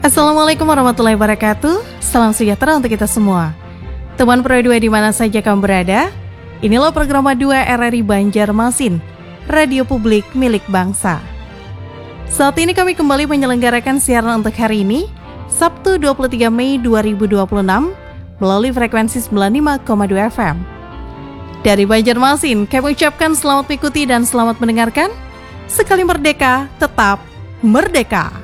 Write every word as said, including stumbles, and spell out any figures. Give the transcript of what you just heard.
Assalamualaikum warahmatullahi wabarakatuh. Salam sejahtera untuk kita semua. Teman Pro dua di mana saja kamu berada, inilah program dua R R I Banjarmasin, radio publik milik bangsa. Saat ini kami kembali menyelenggarakan siaran untuk hari ini, Sabtu dua puluh tiga Mei dua ribu dua puluh enam, melalui frekuensi sembilan puluh lima koma dua F M. Dari Banjarmasin, kami ucapkan selamat mengikuti dan selamat mendengarkan. Sekali merdeka, tetap merdeka.